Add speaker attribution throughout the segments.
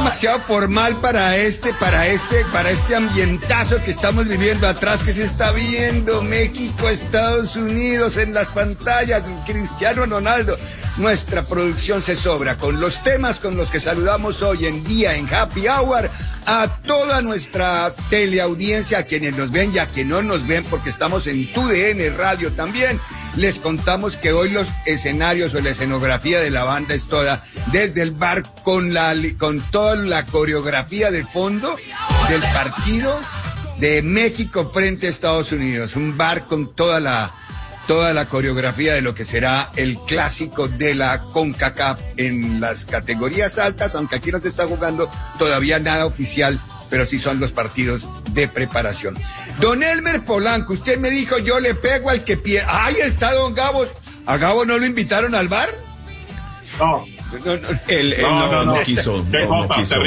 Speaker 1: demasiado formal para este ambientazo que estamos viviendo atrás, que se está viendo México, Estados Unidos en las pantallas, Cristiano Ronaldo. Nuestra producción se sobra con los temas con los que saludamos hoy en día en Happy Hour a toda nuestra teleaudiencia, a quienes nos ven y a quienes no nos ven, porque estamos en TUDN Radio también. Les contamos que hoy los escenarios o la escenografía de la banda es toda desde el bar con toda la coreografía de fondo del partido de México frente a Estados Unidos. Un bar con toda la coreografía de lo que será el clásico de la CONCACAF en las categorías altas, aunque aquí no se está jugando todavía nada oficial, pero sí son los partidos de preparación. Don Elmer Polanco, usted me dijo, yo le pego al que pierda. ¡Ahí está don Gabo! ¿A Gabo no lo invitaron al bar?
Speaker 2: No.
Speaker 3: Él no quiso. No quiso.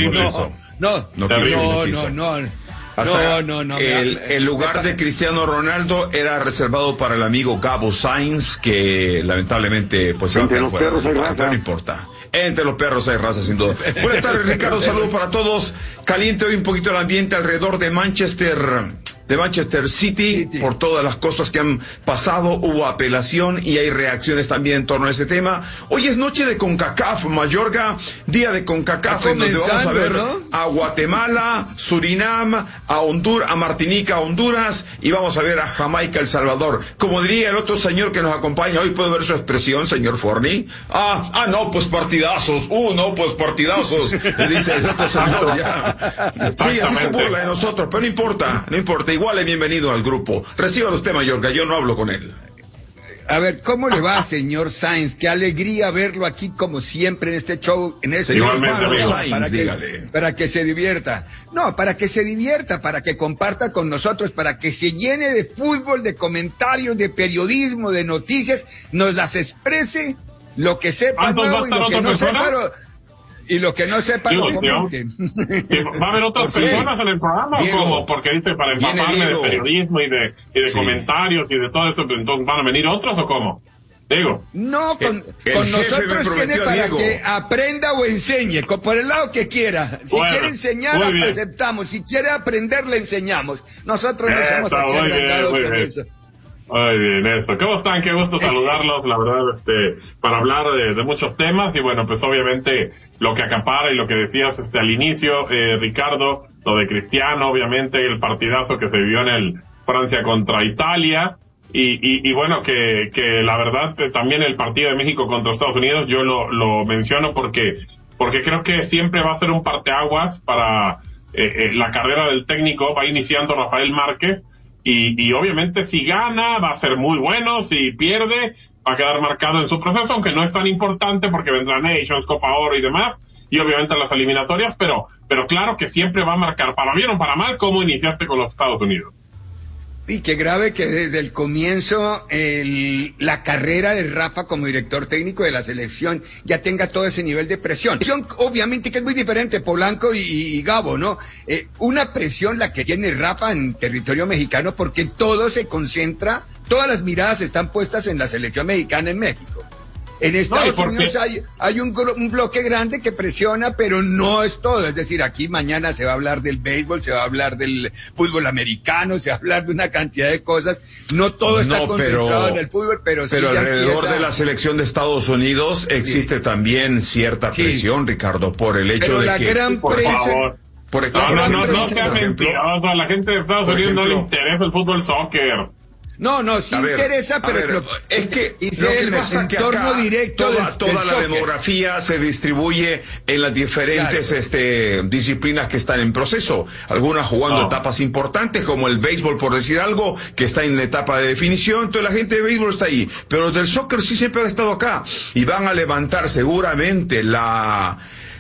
Speaker 3: El lugar de Cristiano Ronaldo era reservado para el amigo Gabo Sainz, que lamentablemente pues se va a quedar fuera del lugar, pero no importa. Entre los perros hay raza, sin duda. Buenas tardes, Ricardo, un saludo para todos. Caliente hoy un poquito el ambiente alrededor de Manchester City, por todas las cosas que han pasado. Hubo apelación y hay reacciones también en torno a ese tema. Hoy es noche de CONCACAF, Mayorga, día de CONCACAF, en donde vamos a ver, ¿no?, a Guatemala, Surinam, a Honduras, a Martinica, a Honduras, y vamos a ver a Jamaica, El Salvador. Como diría el otro señor que nos acompaña hoy, ¿puedo ver su expresión, señor Forni? No, pues partidazos. No, pues partidazos. Le dice el otro señor ya. Sí, así se burla de nosotros, pero no importa. Igual es bienvenido al grupo. Reciba usted, Mayorga, yo no hablo con él.
Speaker 1: A ver, ¿cómo le va, señor Sainz? Qué alegría verlo aquí, como siempre, en este show, en este para que se divierta. No, para que se divierta, para que comparta con nosotros, para que se llene de fútbol, de comentarios, de periodismo, de noticias, nos las exprese, lo que sepa nuevo y lo que no sepa lo comente.
Speaker 2: ¿Va a haber otras personas en el programa?
Speaker 3: Diego,
Speaker 2: ¿o cómo? Porque dice para empaparme de periodismo y de comentarios y de todo eso, entonces ¿van a venir otros o cómo? Digo.
Speaker 1: No, con nosotros tiene para
Speaker 3: Diego,
Speaker 1: que aprenda o enseñe, por el lado que quiera. Si quiere enseñar, aceptamos. Si quiere aprender, le enseñamos. Nosotros no somos aquí agrandados en eso.
Speaker 2: Muy bien, eso. ¿Cómo están? Qué gusto saludarlos, la verdad, para hablar de muchos temas. Y bueno, pues obviamente lo que acapara y lo que decías al inicio, Ricardo, lo de Cristiano, obviamente el partidazo que se vivió en el Francia contra Italia. Y bueno, que la verdad también el partido de México contra Estados Unidos, yo lo menciono porque creo que siempre va a ser un parteaguas para la carrera del técnico. Va iniciando Rafael Márquez. Y obviamente si gana va a ser muy bueno, si pierde va a quedar marcado en su proceso, aunque no es tan importante porque vendrá Nations, Copa Oro y demás, y obviamente las eliminatorias, pero claro que siempre va a marcar, para bien o para mal, cómo iniciaste con los Estados Unidos.
Speaker 1: Y qué grave que desde el comienzo la carrera de Rafa como director técnico de la selección ya tenga todo ese nivel de presión. Obviamente que es muy diferente, Polanco y Gabo, ¿no? Una presión la que tiene Rafa en territorio mexicano, porque todo se concentra, todas las miradas están puestas en la selección mexicana en México. En Estados Unidos hay un bloque grande que presiona, pero no es todo. Es decir, aquí mañana se va a hablar del béisbol, se va a hablar del fútbol americano, se va a hablar de una cantidad de cosas. No todo está concentrado en el fútbol, pero sí
Speaker 3: alrededor de la selección de Estados Unidos existe también cierta presión, Ricardo, por el hecho de que...
Speaker 2: Por favor. No sea mentiroso. A la gente de Estados Unidos no le interesa el fútbol soccer.
Speaker 1: No, sí interesa, pero
Speaker 3: es que lo que pasa que acá
Speaker 1: directo
Speaker 3: toda la demografía se distribuye en las diferentes disciplinas que están en proceso, algunas jugando etapas importantes como el béisbol, por decir algo, que está en la etapa de definición. Entonces la gente de béisbol está ahí, pero los del soccer sí siempre han estado acá y van a levantar seguramente la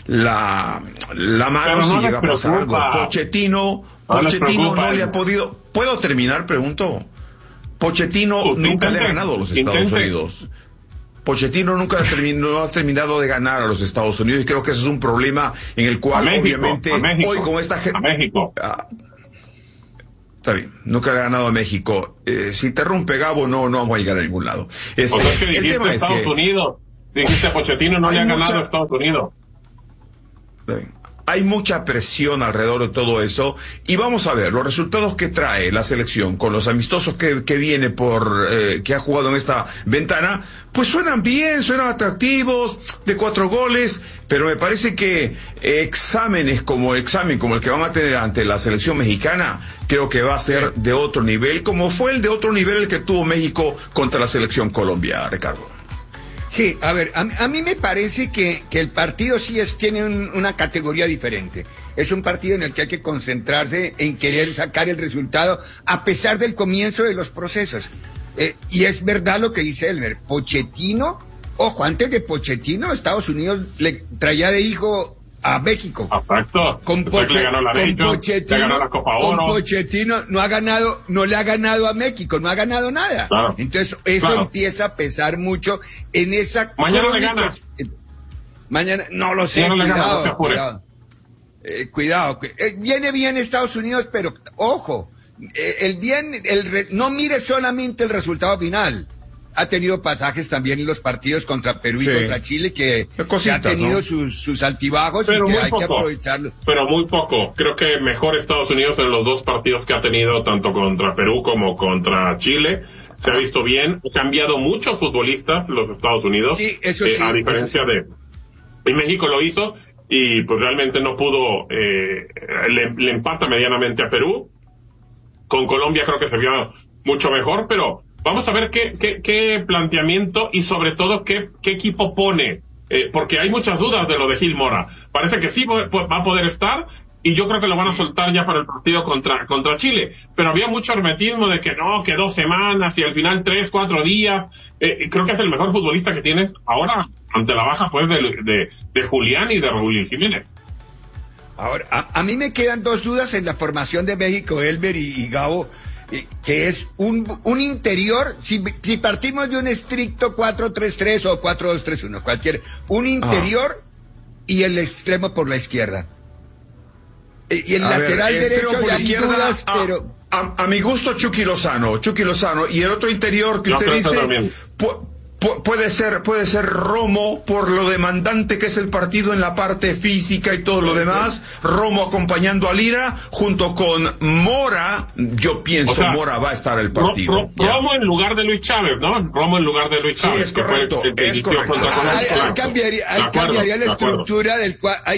Speaker 3: mano si llega a pasar algo. Pochettino no le ha podido. ¿Puedo terminar? Pregunto. Pochettino nunca le ha ganado a los Estados Unidos. Pochettino nunca ha terminado de ganar a los Estados Unidos, y creo que ese es un problema en el cual obviamente hoy con esta gente...
Speaker 2: A México.
Speaker 3: Está bien, nunca le ha ganado a México. Si te rompe Gabo, no vamos a llegar a ningún lado.
Speaker 2: Es que dijiste el tema Estados Unidos. Dijiste Pochettino no le ha ganado a Estados Unidos.
Speaker 3: Está bien. hay mucha presión alrededor de todo eso, y vamos a ver los resultados que trae la selección con los amistosos que viene que ha jugado en esta ventana. Pues suenan bien, suenan atractivos, de 4 goles, pero me parece que examen como el que van a tener ante la selección mexicana, creo que va a ser de otro nivel, como fue el de otro nivel el que tuvo México contra la selección Colombia, Ricardo.
Speaker 1: Sí, a ver, a mí me parece que el partido sí tiene una categoría diferente. Es un partido en el que hay que concentrarse en querer sacar el resultado a pesar del comienzo de los procesos. Y es verdad lo que dice Elmer. Pochettino, ojo, antes de Pochettino, Estados Unidos le traía de hijo a México.
Speaker 2: Exacto.
Speaker 1: Con Pochettino no le ha ganado a México, no ha ganado nada.
Speaker 2: Claro,
Speaker 1: entonces eso empieza a pesar mucho en esa.
Speaker 2: Mañana le gana.
Speaker 1: Mañana, no lo sé, cuidado. Viene bien Estados Unidos, pero ojo, no mire solamente el resultado final. Ha tenido pasajes también en los partidos contra Perú y contra Chile que ha tenido, ¿no?, sus altibajos, pero y que hay que aprovecharlo.
Speaker 2: Pero muy poco. Creo que mejor Estados Unidos en los 2 partidos que ha tenido, tanto contra Perú como contra Chile. Se ha visto bien. Ha cambiado muchos futbolistas los Estados Unidos.
Speaker 1: Sí, eso sí.
Speaker 2: A diferencia y México lo hizo y pues realmente no pudo, le empata medianamente a Perú. Con Colombia creo que se vio mucho mejor, pero vamos a ver qué planteamiento y sobre todo qué equipo pone, porque hay muchas dudas de lo de Gil Mora. Parece que sí va a poder estar y yo creo que lo van a soltar ya para el partido contra Chile, pero había mucho hermetismo de que no, que 2 semanas y al final 3, 4 días. Creo que es el mejor futbolista que tienes ahora ante la baja pues de Julián y de Raúl Jiménez.
Speaker 1: Ahora, a mí me quedan 2 dudas en la formación de México, Elber y Gabo, que es un interior, si partimos de un estricto 4-3-3 o 4-2-3-1, cualquier, un interior y el extremo por la izquierda. Y el lateral derecho ya hay dudas, pero...
Speaker 3: A mi gusto Chucky Lozano, y el otro interior que usted dice... Puede ser Romo, por lo demandante que es el partido en la parte física y todo lo demás. Romo acompañando a Lira, junto con Mora. Yo pienso, Mora va a estar el partido.
Speaker 2: Romo en lugar de Luis Chávez, ¿no? Romo en lugar de Luis Chávez.
Speaker 3: Sí, es correcto.
Speaker 1: Ahí cambiaría la estructura del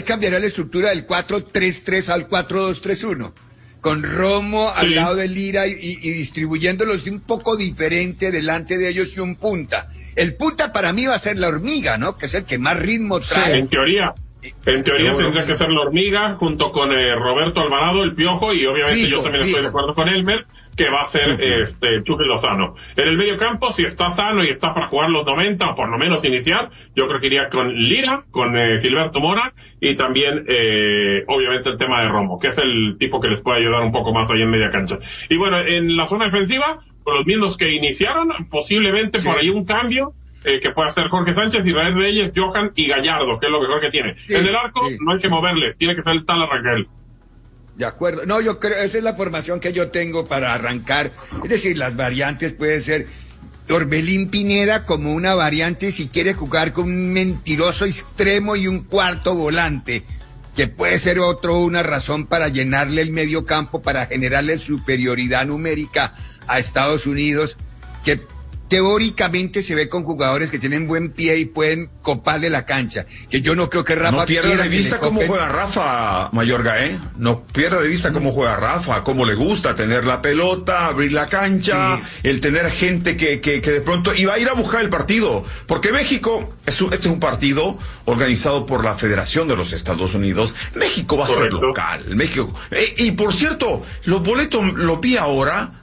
Speaker 1: 4-3-3 al 4-2-3-1. Con Romo al lado de Lira y distribuyéndolos un poco diferente delante de ellos y un punta. El punta para mí va a ser la Hormiga, ¿no? Que es el que más ritmo trae.
Speaker 2: Sí, en teoría tendría que ser la Hormiga junto con Roberto Alvarado, el Piojo, y obviamente yo también estoy de acuerdo con Elmer, que va a ser Chucky Lozano. En el medio campo, si está sano y está para jugar los 90 o por lo menos iniciar, yo creo que iría con Lira, con Gilberto Mora y también obviamente el tema de Romo, que es el tipo que les puede ayudar un poco más ahí en media cancha. Y bueno, en la zona defensiva, con los mismos que iniciaron, posiblemente por ahí un cambio que pueda hacer Jorge Sánchez, Israel Reyes, Johan y Gallardo, que es lo mejor que tiene. En el arco no hay que moverle, tiene que ser el tal Rangel.
Speaker 1: De acuerdo. No, yo creo, esa es la formación que yo tengo para arrancar. Es decir, las variantes puede ser Orbelín Pineda como una variante si quiere jugar con un mentiroso extremo y un cuarto volante, que puede ser una razón para llenarle el medio campo, para generarle superioridad numérica a Estados Unidos, que teóricamente se ve con jugadores que tienen buen pie y pueden coparle la cancha, que yo no creo que Rafa...
Speaker 3: No pierda de vista cómo juega Rafa, Mayorga, no pierda de vista cómo juega Rafa, cómo le gusta tener la pelota, abrir la cancha, el tener gente que de pronto iba a ir a buscar el partido, porque México, este es un partido organizado por la Federación de los Estados Unidos. México va a ser local, México, y por cierto, los boletos los vi ahora,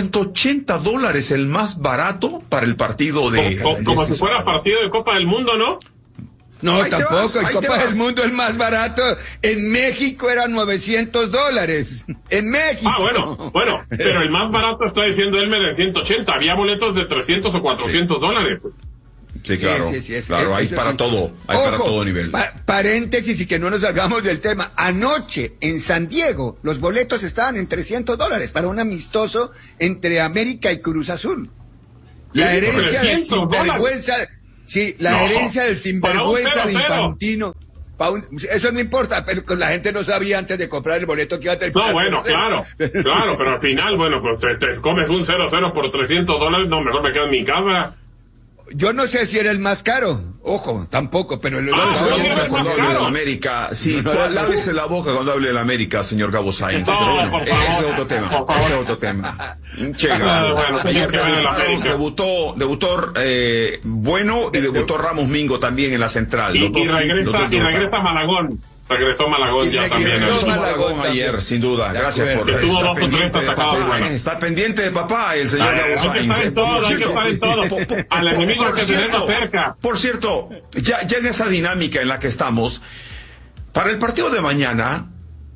Speaker 3: $180 el más barato para el partido de...
Speaker 2: Como si fuera partido de Copa del Mundo, ¿no?
Speaker 1: No, ahí tampoco, en Copa del Mundo el más barato en México era $900. En México.
Speaker 2: Bueno, pero el más barato está diciendo Elmer en 180. Había boletos de $300 o $400.
Speaker 3: Sí, claro, claro, hay para todo, hay para todo nivel.
Speaker 1: Paréntesis y que no nos salgamos del tema. Anoche en San Diego los boletos estaban en $300 para un amistoso entre América y Cruz Azul. La herencia del sinvergüenza, herencia del sinvergüenza de Infantino. Eso no importa, pero la gente no sabía antes de comprar el boleto que iba a terminar.
Speaker 2: No, bueno, claro, pero al final, bueno, pues te comes un 0-0 por $300, no, mejor me quedo en mi casa.
Speaker 1: Yo no sé si era el más caro, ojo, tampoco, pero
Speaker 3: cuando hable de la América, sí, lávese la boca cuando hable de la América, señor Gabo Sainz, pero bueno, ese es otro tema, Chega, ayer debutó Bueno y debutó Ramos Mingo también en la central.
Speaker 2: Y regresa Malagón. Regresó Malagón ya también.
Speaker 3: Regresó Malagón ayer, sin duda. Gracias por estar pendiente de papá, el señor Gabo Sainz.
Speaker 2: Hay que estar en todo. Al enemigo hay que tenerlo cerca.
Speaker 3: Por cierto, ya en esa dinámica en la que estamos, para el partido de mañana,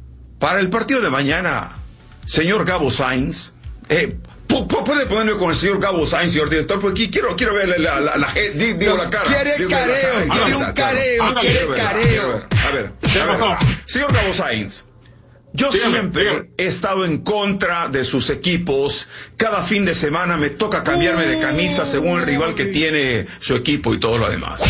Speaker 3: señor Gabo Sainz, puede ponerme con el señor Gabo Sainz, señor director, porque aquí quiero verle la cara.
Speaker 1: Quiere careo.
Speaker 3: A ver, señor Gabo Sainz, yo siempre he estado en contra de sus equipos. Cada fin de semana me toca cambiarme de camisa según el rival que tiene su equipo y todo lo demás.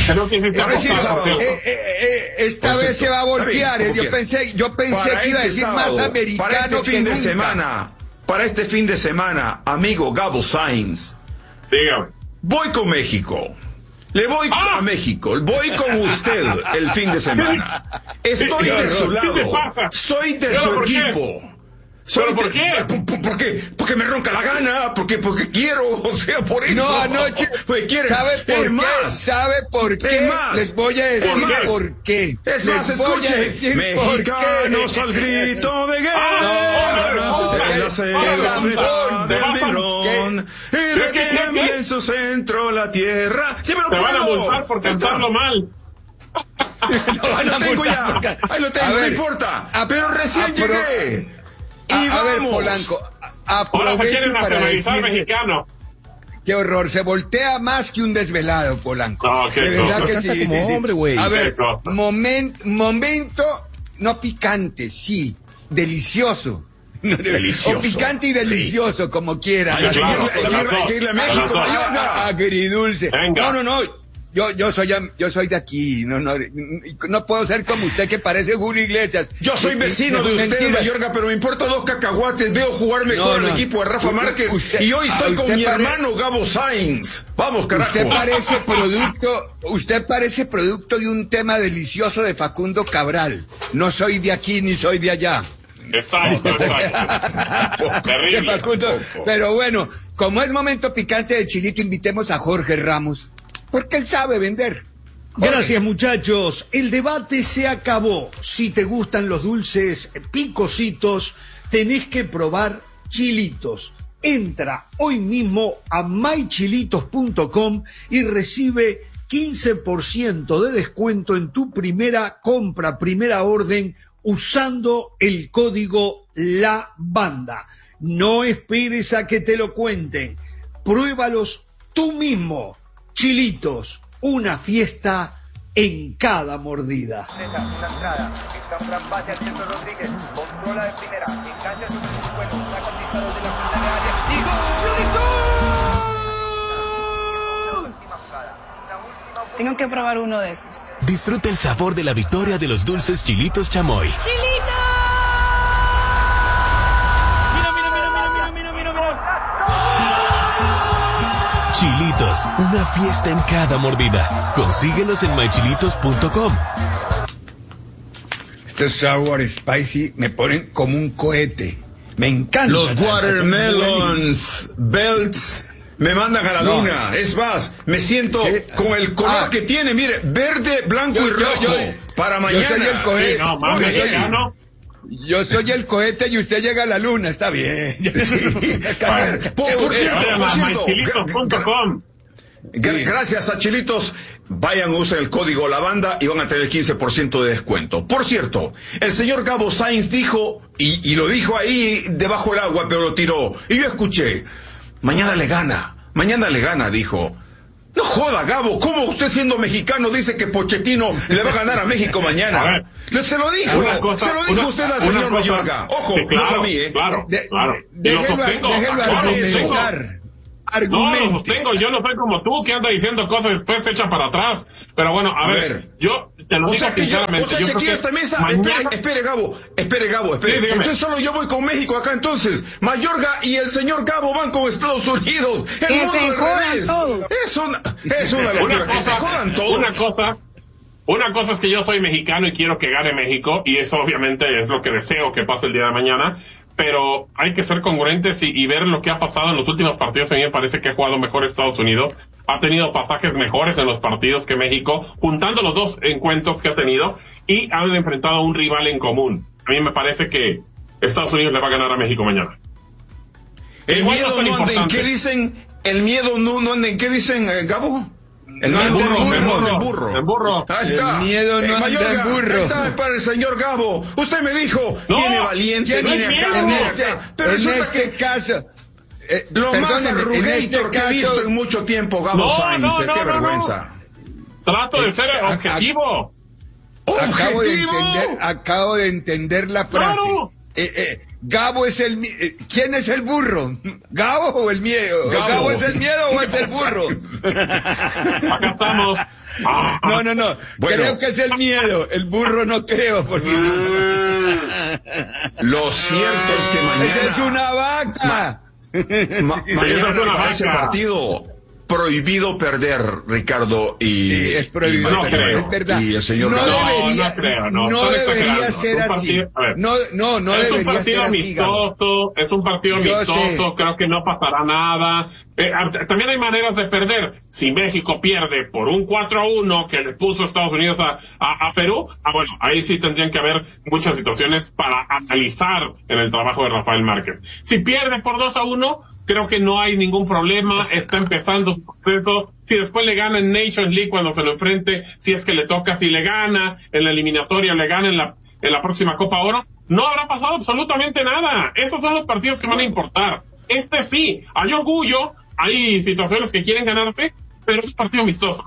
Speaker 1: Esta vez se va a voltear. Yo pensé que iba a decir más americano que nunca.
Speaker 3: Para este fin de semana, amigo Gabo Sainz,
Speaker 2: dígame.
Speaker 3: Voy con México. Le voy a México. Voy con usted el fin de semana. Estoy de su lado. Soy de su equipo.
Speaker 2: ¿Por qué?
Speaker 3: Porque me ronca la gana, porque quiero, o sea, por eso.
Speaker 1: No, anoche. ¿Sabe por qué? Les voy a decir por qué.
Speaker 3: Es más, escuche. Mexicanos al grito de guerra. En la selva del Vidrón. Y retiembla en su centro la tierra.
Speaker 2: Te van a multar por cantarlo mal.
Speaker 3: Ahí lo tengo ya. No importa. Pero recién llegué.
Speaker 1: A ver, Polanco, aprovecho para decir
Speaker 2: mexicano.
Speaker 1: Qué horror, se voltea más que un desvelado, Polanco.
Speaker 2: No,
Speaker 1: de verdad que sí.
Speaker 4: Hombre, güey.
Speaker 1: A ver, momento, no picante, sí, delicioso.
Speaker 3: Delicioso.
Speaker 1: O picante y delicioso, sí. Como quiera.
Speaker 3: Hay que irle a México, Mallorca.
Speaker 1: Agridulce. No. Yo soy de aquí, no puedo ser como usted que parece Julio Iglesias.
Speaker 3: Yo soy vecino de usted, Mayorga, pero me importa 2 cacahuates, veo jugar mejor el equipo de Rafa Márquez y hoy estoy con mi hermano Gabo Sainz. Vamos, carajo.
Speaker 1: Usted parece producto de un tema delicioso de Facundo Cabral. No soy de aquí ni soy de allá.
Speaker 2: Exacto. Terrible.
Speaker 1: Pero bueno, como es momento picante de Chilito, invitemos a Jorge Ramos. Porque él sabe vender.
Speaker 4: Gracias, muchachos. El debate se acabó. Si te gustan los dulces picositos, tenés que probar Chilitos. Entra hoy mismo a mychilitos.com y recibe 15% de descuento en tu primera compra, primera orden, usando el código La Banda. No esperes a que te lo cuenten. Pruébalos tú mismo. Chilitos, una fiesta en cada mordida.
Speaker 5: Una entrada, está un gran pase al centro Rodríguez, controla de primera, engancha su vuelo, saca el disparo de la final de área y ¡gol!
Speaker 6: Tengo que probar uno de esos.
Speaker 7: Disfruta el sabor de la victoria de los dulces Chilitos Chamoy.
Speaker 6: ¡Chilitos!
Speaker 7: Chilitos, una fiesta en cada mordida. Consíguelos en mychilitos.com.
Speaker 1: Estos sour spicy me ponen como un cohete. Me encanta.
Speaker 3: Los watermelons, belts, me mandan a la luna. Es más, me siento con el color que tiene, mire, verde, blanco y rojo. Para mañana.
Speaker 1: Yo soy el cohete.
Speaker 2: Yo
Speaker 1: soy el cohete y usted llega a la luna, está bien.
Speaker 3: Por cierto,
Speaker 2: Sí.
Speaker 3: Gracias a Chilitos, vayan, usen el código La Banda y van a tener el 15% de descuento. Por cierto, el señor Gabo Sainz dijo, y lo dijo ahí debajo del agua, pero lo tiró. Y yo escuché, mañana le gana, dijo. No joda, Gabo, ¿cómo usted siendo mexicano dice que Pochettino le va a ganar a México mañana? Se lo dijo usted al señor Mayorga. Ojo, sí, claro, no es a mí,
Speaker 2: Claro.
Speaker 1: Déjelo argumentar. argumente.
Speaker 2: No, lo sostengo, yo no soy como tú, que anda diciendo cosas y después se echa para atrás. Pero bueno, a ver, yo te lo digo sinceramente.
Speaker 3: O sea que aquí esta mesa, mañana... espere Gabo. Sí, entonces solo yo voy con México acá entonces. Mayorga y el señor Gabo van con Estados Unidos. El mundo al revés. Es una locura, que se jodan todos.
Speaker 2: Una cosa es que yo soy mexicano y quiero que gane México, y eso obviamente es lo que deseo que pase el día de mañana. Pero hay que ser congruentes y ver lo que ha pasado en los últimos partidos. A mí me parece que ha jugado mejor Estados Unidos. Ha tenido pasajes mejores en los partidos que México, juntando los dos encuentros que ha tenido, y han enfrentado a un rival en común. A mí me parece que Estados Unidos le va a ganar a México mañana.
Speaker 3: El miedo no anda en qué dicen, Gabo. El
Speaker 2: burro.
Speaker 3: Ahí está.
Speaker 1: El miedo no anda en burro.
Speaker 3: Ahí está para el señor Gabo. Usted me dijo, viene valiente, viene acá. Pero
Speaker 1: en este caso...
Speaker 3: lo más arrugator que he visto en mucho tiempo, Gabo Sainz. Qué vergüenza.
Speaker 2: Trato de ser objetivo.
Speaker 1: Acabo de entender la frase.
Speaker 2: Claro.
Speaker 1: Gabo es el... ¿Quién es el burro? ¿Gabo o el miedo? ¿Gabo es el miedo o es el burro?
Speaker 2: Acá estamos.
Speaker 1: No. Bueno. Creo que es el miedo. El burro no creo. Porque...
Speaker 3: Lo cierto es que mañana...
Speaker 1: ¡Esa es una vaca!
Speaker 3: Mañana ese partido... Prohibido perder, Ricardo, y...
Speaker 1: Sí, es prohibido.
Speaker 2: No creo.
Speaker 1: Es verdad.
Speaker 3: Y el señor...
Speaker 1: No debería ser así. No debería ser así.
Speaker 2: Es un partido amistoso, creo que no pasará nada. También hay maneras de perder. Si México pierde por un 4-1 que le puso Estados Unidos a Perú, bueno, ahí sí tendrían que haber muchas situaciones para analizar en el trabajo de Rafael Márquez. Si pierde por 2-1, creo que no hay ningún problema, está empezando su proceso. Si después le gana en Nations League cuando se lo enfrente, si es que le toca, si le gana en la eliminatoria, le gana en la próxima Copa Oro, no habrá pasado absolutamente nada. Esos son los partidos que van a importar. Este sí, hay orgullo, hay situaciones que quieren ganarse, pero es un partido amistoso.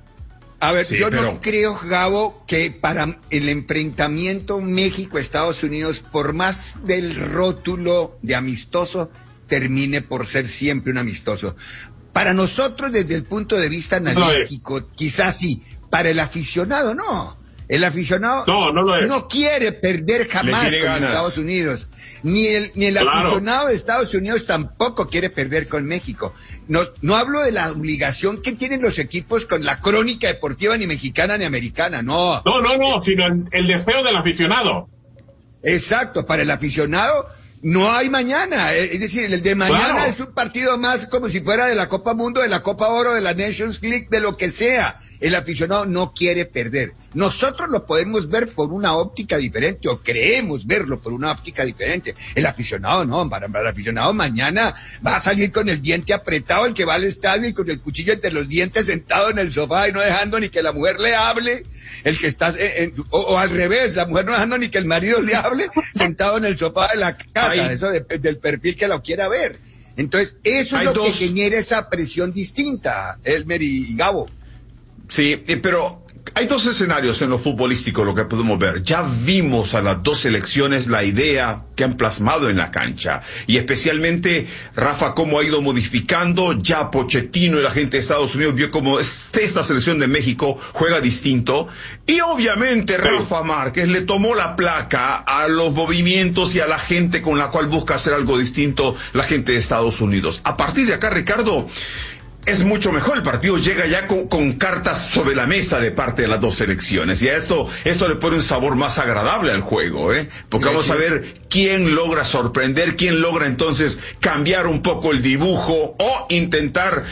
Speaker 1: A ver, no creo, Gabo, que para el enfrentamiento México-Estados Unidos, por más del rótulo de amistoso, termine por ser siempre un amistoso. Para nosotros, desde el punto de vista analítico, quizás sí. Para el aficionado, no. El aficionado no quiere perder jamás con Estados Unidos. Ni el aficionado de Estados Unidos tampoco quiere perder con México. No hablo de la obligación que tienen los equipos con la crónica deportiva ni mexicana ni americana, no.
Speaker 2: No, sino el deseo del aficionado.
Speaker 1: Exacto, para el aficionado no hay mañana, es decir, el de mañana es un partido más como si fuera de la Copa Mundo, de la Copa Oro, de la Nations League, de lo que sea. El aficionado no quiere perder. Nosotros lo podemos ver por una óptica diferente, o creemos verlo por una óptica diferente. El aficionado no, para el aficionado mañana va a salir con el diente apretado, el que va al estadio y con el cuchillo entre los dientes sentado en el sofá y no dejando ni que la mujer le hable, el que está, o al revés, la mujer no dejando ni que el marido le hable, sentado en el sofá de la casa, eso del perfil que lo quiera ver. Entonces, eso es lo que genera esa presión distinta, Elmer y Gabo.
Speaker 3: Sí, pero hay dos escenarios en lo futbolístico, lo que podemos ver. Ya vimos a las dos selecciones la idea que han plasmado en la cancha. Y especialmente, Rafa, cómo ha ido modificando. Ya Pochettino y la gente de Estados Unidos vio cómo esta selección de México juega distinto. Y obviamente Rafa Márquez le tomó la placa a los movimientos y a la gente con la cual busca hacer algo distinto la gente de Estados Unidos. A partir de acá, Ricardo, es mucho mejor, el partido llega ya con cartas sobre la mesa de parte de las dos selecciones, y a esto le pone un sabor más agradable al juego, porque vamos a ver quién logra sorprender, quién logra entonces cambiar un poco el dibujo o intentar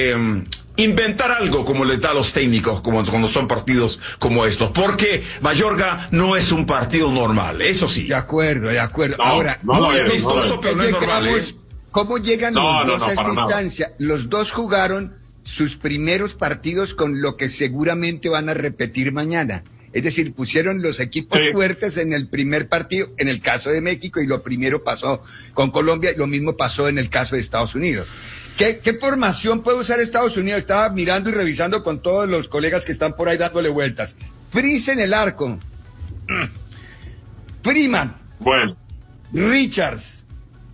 Speaker 3: inventar algo como les da a los técnicos cuando son partidos como estos, porque Mayorga no es un partido normal, eso sí.
Speaker 1: De acuerdo. Ahora, muy amistoso, pero no es normal, ¿Cómo llegan los dos a esta instancia? Los dos jugaron sus primeros partidos con lo que seguramente van a repetir mañana. Es decir, pusieron los equipos fuertes en el primer partido, en el caso de México, y lo primero pasó con Colombia, y lo mismo pasó en el caso de Estados Unidos. ¿Qué formación puede usar Estados Unidos? Estaba mirando y revisando con todos los colegas que están por ahí dándole vueltas. Freeze en el arco. Freeman.
Speaker 2: Bueno.
Speaker 1: Richards.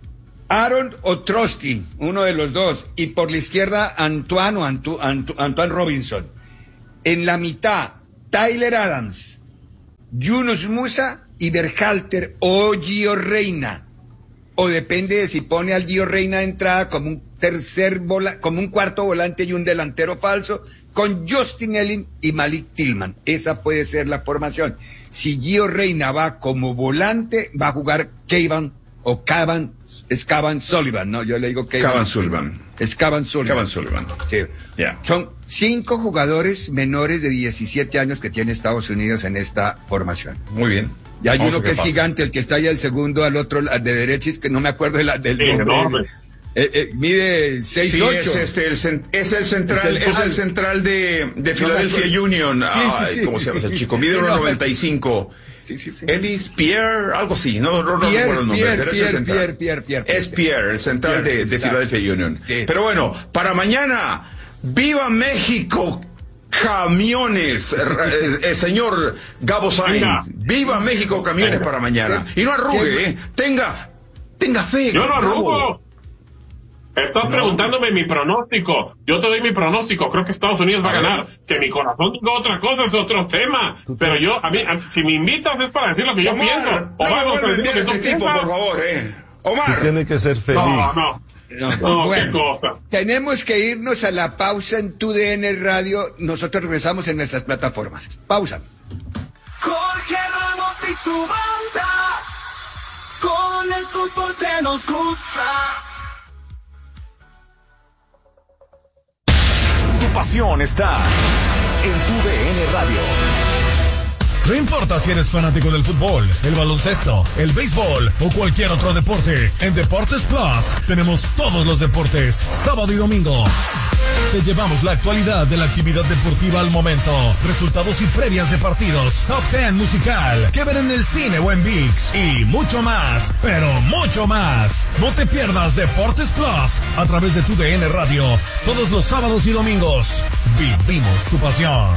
Speaker 1: Aaron o Trusty, uno de los dos. Y por la izquierda, Antoine Robinson. En la mitad, Tyler Adams, Yunus Musa y Berhalter o Gio Reyna. O depende de si pone al Gio Reyna de entrada como un cuarto volante y un delantero falso, con Justin Elling y Malik Tillman. Esa puede ser la formación. Si Gio Reyna va como volante, va a jugar Cavan Sullivan, ¿no? Yo le digo
Speaker 3: Cavan Sullivan.
Speaker 1: Es Cavan Sullivan.
Speaker 3: Cavan Sullivan.
Speaker 1: Sí.
Speaker 3: Yeah.
Speaker 1: Son 5 jugadores menores de 17 años que tiene Estados Unidos en esta formación.
Speaker 3: Muy bien.
Speaker 1: Y hay uno que es gigante, el que está ahí al segundo, al otro, de derecha, es que no me acuerdo del nombre. Mide 6'8".
Speaker 3: Sí, es el central de Philadelphia Union. Ay, ¿cómo se llama ese chico? Mide 1.95. Sí. Ellis Pierre, algo así, no recuerdo el nombre, pero es el central. Es Pierre, el central de Philadelphia Union. Sí. Pero bueno, para mañana, ¡viva México! Camiones, señor Gabo Sainz. ¡Viva México, camiones para mañana! Y no arrugue, tenga fe.
Speaker 2: Yo no arrugo. Estás preguntándome mi pronóstico. Yo te doy mi pronóstico. Creo que Estados Unidos va a ganar. Que mi corazón diga otra cosa es otro tema. Pero yo, si me invitas es para decir lo que yo pienso. O vamos a decir lo que tú piensas.
Speaker 3: Por favor, Omar.
Speaker 8: Tiene que ser feliz.
Speaker 2: No, bueno, qué cosa.
Speaker 1: Tenemos que irnos a la pausa en TUDN Radio. Nosotros regresamos en nuestras plataformas. Pausa.
Speaker 9: Jorge Ramos y su banda. Con el fútbol que nos gusta.
Speaker 10: Tu pasión está en TUDN Radio.
Speaker 11: No importa si eres fanático del fútbol, el baloncesto, el béisbol o cualquier otro deporte, en Deportes Plus tenemos todos los deportes, sábado y domingo. Te llevamos la actualidad de la actividad deportiva al momento, resultados y previas de partidos, top 10 musical, que ver en el cine o en ViX y mucho más, pero mucho más. No te pierdas Deportes Plus a través de TUDN Radio, todos los sábados y domingos. Vivimos tu pasión.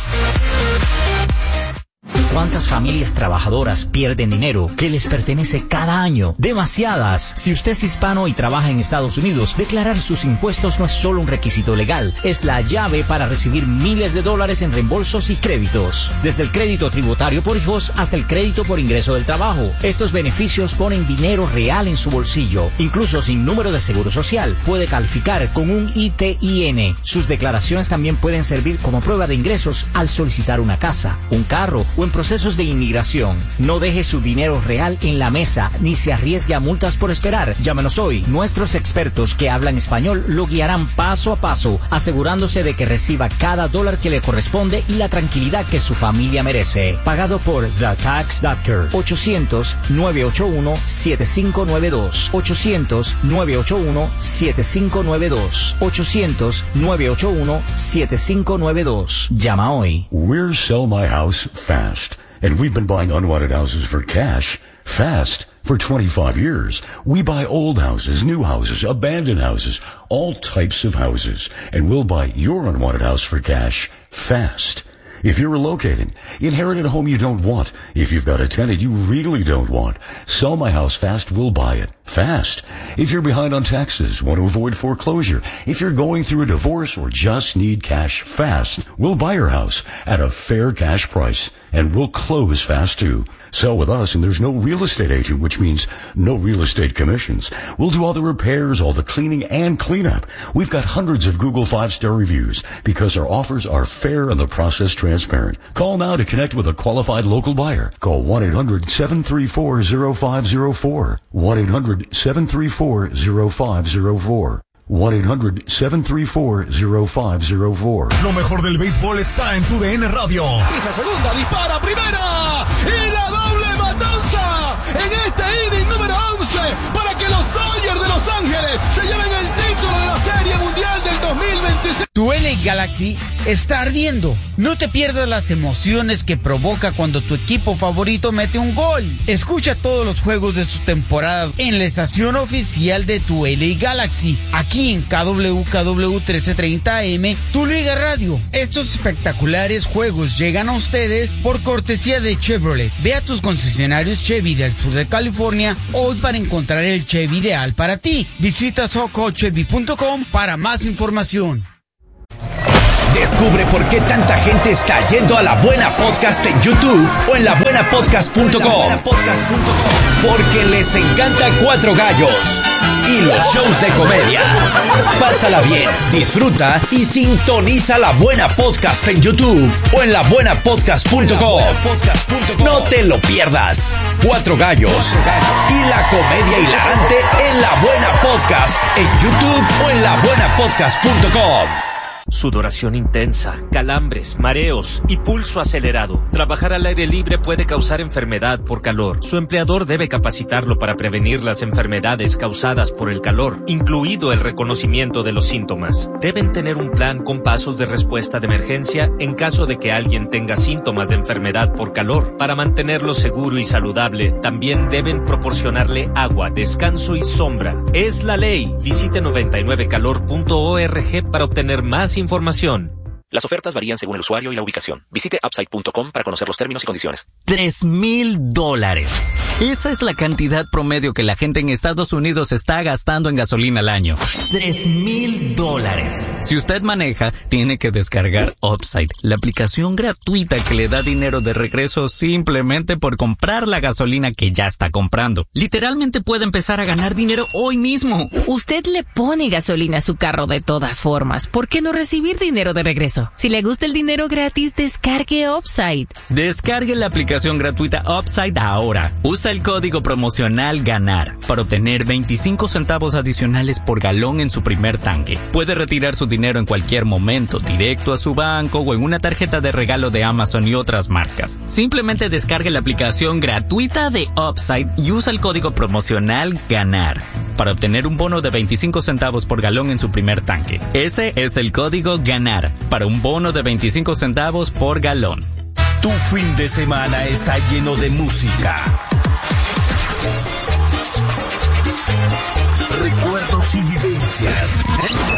Speaker 12: ¿Cuántas familias trabajadoras pierden dinero que les pertenece cada año? Demasiadas. Si usted es hispano y trabaja en Estados Unidos, declarar sus impuestos no es solo un requisito legal, es la llave para recibir miles de dólares en reembolsos y créditos. Desde el crédito tributario por hijos hasta el crédito por ingreso del trabajo. Estos beneficios ponen dinero real en su bolsillo. Incluso sin número de seguro social, puede calificar con un ITIN. Sus declaraciones también pueden servir como prueba de ingresos al solicitar una casa, un carro o en procesos de inmigración. No deje su dinero real en la mesa ni se arriesgue a multas por esperar. Llámenos hoy. Nuestros expertos que hablan español lo guiarán paso a paso, asegurándose de que reciba cada dólar que le corresponde y la tranquilidad que su familia merece. Pagado por The Tax Doctor. 800-981-7592. 800-981-7592. 800-981-7592. Llama hoy.
Speaker 13: We're Sell My House Fast, and we've been buying unwanted houses for cash fast for 25 years. We buy old houses, new houses, abandoned houses, all types of houses, and we'll buy your unwanted house for cash fast. If you're relocating, inherited a home you don't want, if you've got a tenant you really don't want, Sell My House Fast will buy it fast. If you're behind on taxes, want to avoid foreclosure, if you're going through a divorce or just need cash fast, we'll buy your house at a fair cash price, and we'll close fast too. Sell with us and there's no real estate agent, which means no real estate commissions. We'll do all the repairs, all the cleaning and cleanup. We've got hundreds of Google 5-star reviews because our offers are fair and the process transparent. Call now to connect with a qualified local buyer. Call 1-800-734-0504. 1-800-734-0504. 1-800-734-0504.
Speaker 11: Lo mejor del béisbol está en TUDN Radio.
Speaker 9: Pisa segunda, dispara primera y la doble matanza en este inning número 11 para que los Dodgers de Los Ángeles se lleven el título de la Serie Mundial del 2026.
Speaker 8: Tu LA Galaxy está ardiendo. No te pierdas las emociones que provoca cuando tu equipo favorito mete un gol. Escucha todos los juegos de su temporada en la estación oficial de tu LA Galaxy, aquí en KWKW 1330 AM, tu Liga Radio. Estos espectaculares juegos llegan a ustedes por cortesía de Chevrolet. Ve a tus concesionarios Chevy del sur de California hoy para encontrar el Chevy ideal para ti. Visita socochevy.com para más información.
Speaker 14: Descubre por qué tanta gente está yendo a La Buena Podcast en YouTube o en labuenapodcast.com. Porque les encanta Cuatro Gallos y los shows de comedia. Pásala bien, disfruta y sintoniza La Buena Podcast en YouTube o en labuenapodcast.com. No te lo pierdas. Cuatro Gallos y la comedia hilarante en La Buena Podcast en YouTube o en labuenapodcast.com.
Speaker 15: Sudoración intensa, calambres, mareos y pulso acelerado. Trabajar al aire libre puede causar enfermedad por calor. Su empleador debe capacitarlo para prevenir las enfermedades causadas por el calor, incluido el reconocimiento de los síntomas. Deben tener un plan con pasos de respuesta de emergencia en caso de que alguien tenga síntomas de enfermedad por calor. Para mantenerlo seguro y saludable, también deben proporcionarle agua, descanso y sombra. Es la ley. Visite 99calor.org para obtener más información.
Speaker 16: Las ofertas varían según el usuario y la ubicación. Visite upside.com para conocer los términos y condiciones.
Speaker 12: $3,000. Esa es la cantidad promedio que la gente en Estados Unidos está gastando en gasolina al año. $3,000. Si usted maneja, tiene que descargar Upside, la aplicación gratuita que le da dinero de regreso simplemente por comprar la gasolina que ya está comprando. Literalmente puede empezar a ganar dinero hoy mismo.
Speaker 17: Usted le pone gasolina a su carro de todas formas. ¿Por qué no recibir dinero de regreso? Si le gusta el dinero gratis, descargue Upside.
Speaker 12: Descargue la aplicación gratuita Upside ahora. Usa el código promocional GANAR para obtener 25 centavos adicionales por galón en su primer tanque. Puede retirar su dinero en cualquier momento, directo a su banco o en una tarjeta de regalo de Amazon y otras marcas. Simplemente descargue la aplicación gratuita de Upside y usa el código promocional GANAR para obtener un bono de 25 centavos por galón en su primer tanque. Ese es el código GANAR para un bono de 25 centavos por galón.
Speaker 14: Tu fin de semana está lleno de música, recuerdos y vivencias.